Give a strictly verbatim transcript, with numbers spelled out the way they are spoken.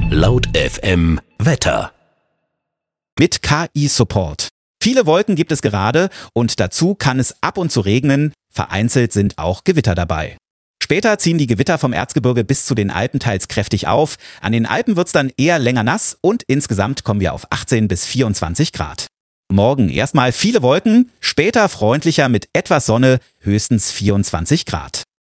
Laut F M Wetter. Mit K I-Support. Viele Wolken gibt es gerade und dazu kann es ab und zu regnen. Vereinzelt sind auch Gewitter dabei. Später ziehen die Gewitter vom Erzgebirge bis zu den Alpen teils kräftig auf. An den Alpen wird's dann eher länger nass und insgesamt kommen wir auf achtzehn bis vierundzwanzig Grad. Morgen erstmal viele Wolken, später freundlicher mit etwas Sonne, höchstens vierundzwanzig Grad.